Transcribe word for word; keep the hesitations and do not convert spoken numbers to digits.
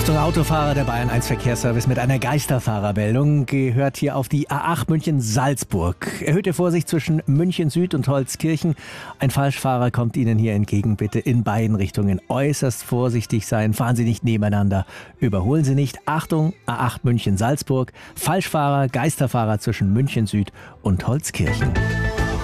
Achtung, Autofahrer, der Bayern eins Verkehrsservice mit einer Geisterfahrermeldung gehört hier auf die A acht München-Salzburg. Erhöhte Vorsicht zwischen München Süd und Holzkirchen. Ein Falschfahrer kommt Ihnen hier entgegen. Bitte in beiden Richtungen äußerst vorsichtig sein. Fahren Sie nicht nebeneinander. Überholen Sie nicht. Achtung, A acht München-Salzburg. Falschfahrer, Geisterfahrer zwischen München Süd und Holzkirchen.